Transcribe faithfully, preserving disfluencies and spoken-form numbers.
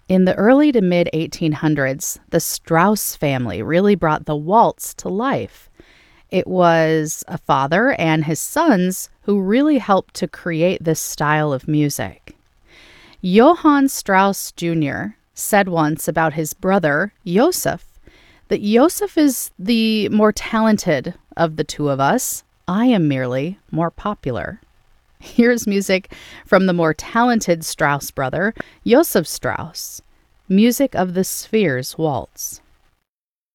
In the early to mid eighteen hundreds, the Strauss family really brought the waltz to life. It was a father and his sons who really helped to create this style of music. Johann Strauss Junior said once about his brother, Joseph, that Joseph is the more talented of the two of us. I am merely more popular. Here's music from the more talented Strauss brother, Joseph Strauss, music of the Spheres Waltz.